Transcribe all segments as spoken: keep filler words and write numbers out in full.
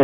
e,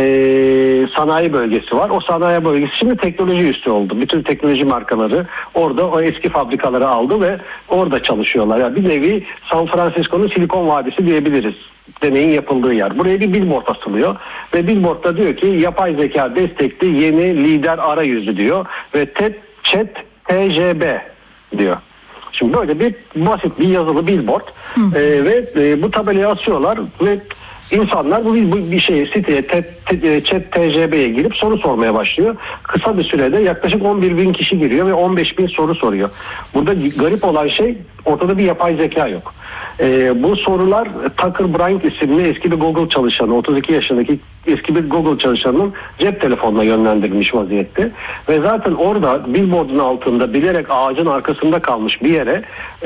sanayi bölgesi var. O sanayi bölgesi şimdi teknoloji üssü oldu. Bütün teknoloji markaları orada o eski fabrikaları aldı ve orada çalışıyorlar. Yani bir nevi San Francisco'nun Silikon Vadisi diyebiliriz. Deneyin yapıldığı yer. Buraya bir billboard asılıyor ve billboardda diyor ki yapay zeka destekli yeni lider arayüzü diyor ve chat T J B diyor. Şimdi böyle bir basit bir yazılı billboard ee, ve e, bu tabelayı asıyorlar ve insanlar bu, bu bir şeye siteye chat T J B'ye girip soru sormaya başlıyor. Kısa bir sürede yaklaşık on bir bin kişi giriyor ve on beş bin soru soruyor. Burada garip olan şey ortada bir yapay zeka yok. Ee, bu sorular Tucker Bryant isimli eski bir Google çalışanı, otuz iki yaşındaki eski bir Google çalışanının cep telefonuna yönlendirilmiş vaziyette. Ve zaten orada billboardun altında bilerek ağacın arkasında kalmış bir yere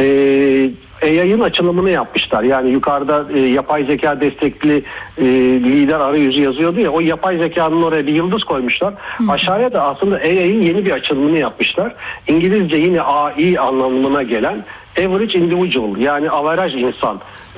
e, A I'ın açılımını yapmışlar. Yani yukarıda e, yapay zeka destekli e, lider arayüzü yazıyordu ya, o yapay zekanın oraya bir yıldız koymuşlar. Hı. Aşağıya da aslında A I'ın yeni bir açılımını yapmışlar. İngilizce yine A I anlamına gelen average individual, yani averaj insan,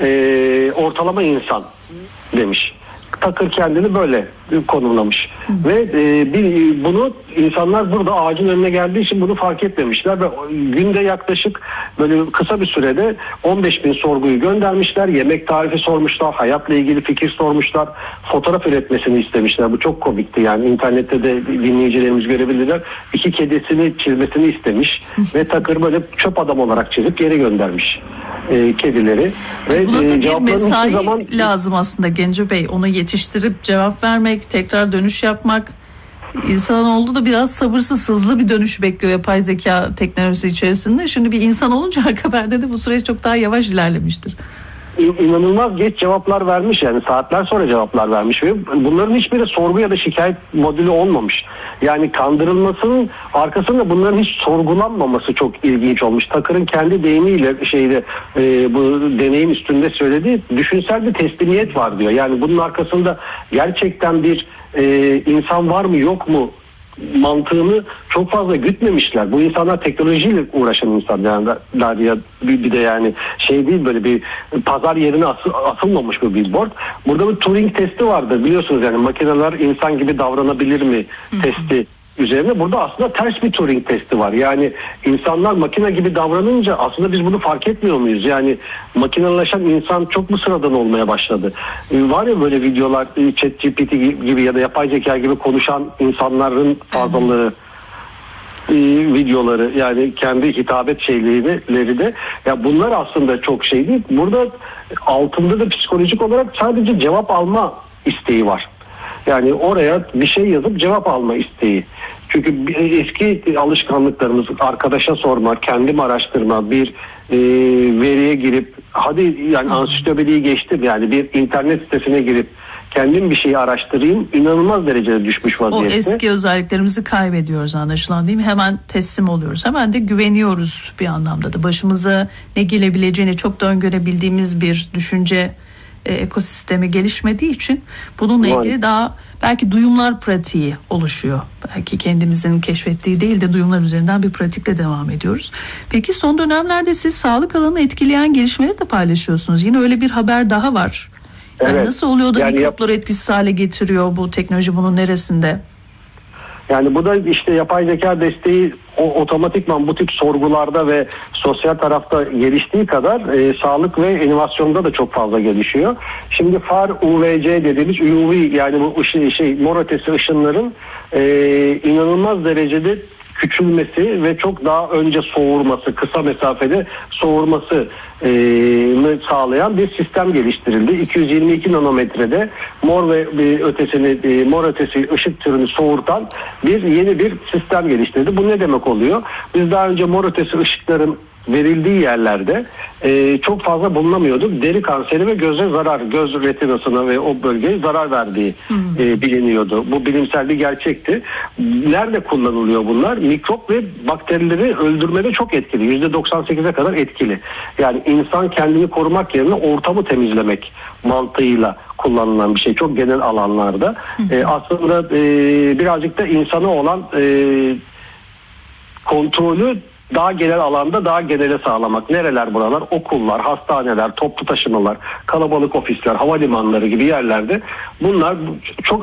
e, ortalama insan demiş. Tucker kendini böyle konumlamış. Hı. Ve e, bir, bunu insanlar burada ağacın önüne geldiği için bunu fark etmemişler ve günde yaklaşık böyle kısa bir sürede on beş bin sorguyu göndermişler. Yemek tarifi sormuşlar, hayatla ilgili fikir sormuşlar, fotoğraf üretmesini istemişler. Bu çok komikti, yani internette de dinleyicilerimiz görebilirler. İki kedisini çizmesini istemiş ve Tucker böyle çöp adam olarak çizip geri göndermiş e, kedileri. Ve buna da e, bir mesai zaman lazım aslında Genco Bey. Onu yetiştirip cevap vermek, tekrar dönüş yapmak. İnsanoğlu da biraz sabırsız, hızlı bir dönüş bekliyor yapay zeka teknolojisi içerisinde. Şimdi bir insan olunca Akhaber'de de bu süreç çok daha yavaş ilerlemiştir. İnanılmaz geç cevaplar vermiş, yani saatler sonra cevaplar vermiş ve bunların hiçbiri sorgu ya da şikayet modülü olmamış. Yani kandırılmasının arkasında bunların hiç sorgulanmaması çok ilginç olmuş. Tucker'ın kendi deyimiyle şeyde e, bu deneyin üstünde söylediği düşünsel bir teslimiyet var diyor. Yani bunun arkasında gerçekten bir e, insan var mı yok mu mantığını çok fazla gütmemişler. Bu insanlar teknolojiyle uğraşan insanlar yani, bir de yani şey değil, böyle bir pazar yerine asıl, asılmamış bu billboard. Burada bir Turing testi vardı biliyorsunuz, yani makineler insan gibi davranabilir mi testi üzerine. Burada aslında ters bir Turing testi var. Yani insanlar makine gibi davranınca aslında biz bunu fark etmiyor muyuz? Yani makineleşen insan çok mu sıradan olmaya başladı? Ee, var ya böyle videolar, ChatGPT gibi ya da yapay zeka gibi konuşan insanların fazlalığı, e, videoları, yani kendi hitabet şeyleri de, ya bunlar aslında çok şey değil. Burada altında da psikolojik olarak sadece cevap alma isteği var. Yani oraya bir şey yazıp cevap alma isteği. Çünkü eski alışkanlıklarımız, arkadaşa sorma, kendim araştırma, bir e, veriye girip hadi yani ansiklopediyi geçtim, yani bir internet sitesine girip kendim bir şeyi araştırayım, inanılmaz derecede düşmüş vaziyette. O eski özelliklerimizi kaybediyoruz anlaşılan, değil mi? Hemen teslim oluyoruz. Hemen de güveniyoruz bir anlamda da. Başımıza ne gelebileceğini çok da öngörebildiğimiz bir düşünce e, ekosistemi gelişmediği için bununla ilgili Vay. daha belki duyumlar pratiği oluşuyor. Belki kendimizin keşfettiği değil de duyumlar üzerinden bir pratikle devam ediyoruz. Peki son dönemlerde siz sağlık alanını etkileyen gelişmeleri de paylaşıyorsunuz. Yine öyle bir haber daha var. Yani evet. Nasıl oluyor da yani mikropları yap- etkisiz hale getiriyor bu teknoloji, bunun neresinde? Yani bu da işte yapay zeka desteği o, otomatikman bu tip sorgularda ve sosyal tarafta geliştiği kadar e, sağlık ve inovasyonda da çok fazla gelişiyor. Şimdi far U V C dediğimiz U V, yani bu ışın, şey mor ötesi ışınların e, inanılmaz derecede küçülmesi ve çok daha önce soğurması, kısa mesafede soğurması e, sağlayan bir sistem geliştirildi. iki yüz yirmi iki nanometrede mor ve e, ötesini e, mor ötesi ışık türünü soğurtan bir yeni bir sistem geliştirildi. Bu ne demek oluyor? Biz daha önce mor ötesi ışıkların verildiği yerlerde e, çok fazla bulunamıyorduk. Deri kanseri ve göze zarar, göz retinasına ve o bölgeye zarar verdiği e, biliniyordu. Bu bilimsel bir gerçekti. Nerede kullanılıyor bunlar? Mikrop ve bakterileri öldürmede çok etkili. yüzde doksan sekize kadar etkili. Yani insan kendini korumak yerine ortamı temizlemek mantığıyla kullanılan bir şey. Çok genel alanlarda. E, aslında e, birazcık da insana olan e, kontrolü daha genel alanda daha genele sağlamak. Nereler buralar? Okullar, hastaneler, toplu taşımalar, kalabalık ofisler, havalimanları gibi yerlerde bunlar çok